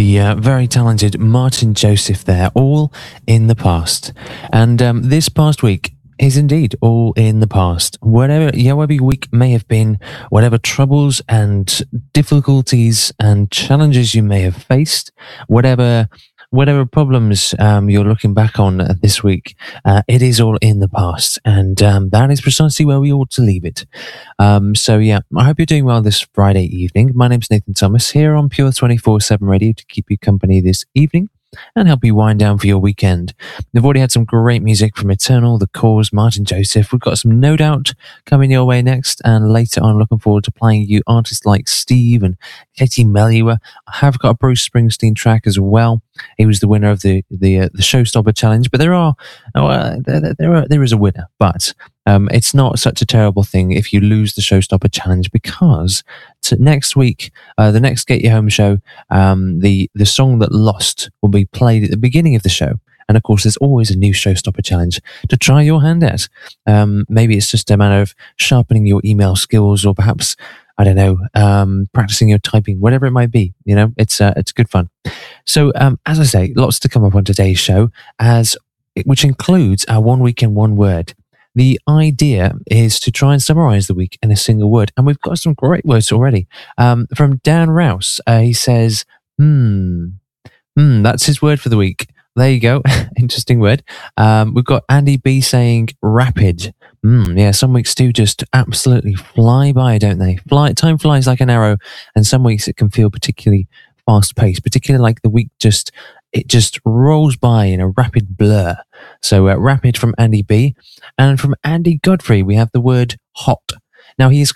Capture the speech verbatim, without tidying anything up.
The uh, very talented Martin Joseph there, all in the past. And um, this past week is indeed all in the past. Whatever, however your week may have been, whatever troubles and difficulties and challenges you may have faced, whatever whatever problems um, you're looking back on uh, this week, uh, it is all in the past. And um, that is precisely where we ought to leave it. Um, so yeah, I hope you're doing well this Friday evening. My name's Nathan Thomas here on Pure twenty-four seven Radio to keep you company this evening and help you wind down for your weekend. We've already had some great music from Eternal, The Cause, Martin Joseph. We've got some No Doubt coming your way next, and later on looking forward to playing you artists like Steve and Katie Melua. I have got a Bruce Springsteen track as well. He was the winner of the the, uh, the Showstopper Challenge, but there are uh, there, there are there is a winner, but um, it's not such a terrible thing if you lose the Showstopper Challenge, because to next week, uh, the next Get You Home show, um, the the song that lost will be played at the beginning of the show. And of course, there's always a new Showstopper Challenge to try your hand at. Um, maybe it's just a matter of sharpening your email skills, or perhaps, I don't know, um, practicing your typing, whatever it might be. You know, it's uh, it's good fun. So, um, as I say, lots to come up on today's show, as which includes our one week in one word. The idea is to try and summarize the week in a single word, and we've got some great words already. Um, from Dan Rouse, uh, he says, "Hmm, hmm." That's his word for the week. There you go. Interesting word. Um, we've got Andy B saying rapid. Mm, yeah, some weeks do just absolutely fly by, don't they? Fly, time flies like an arrow, and some weeks it can feel particularly fast paced, particularly like the week just, it just rolls by in a rapid blur. So uh, rapid from Andy B. And from Andy Godfrey, we have the word hot. Now, he is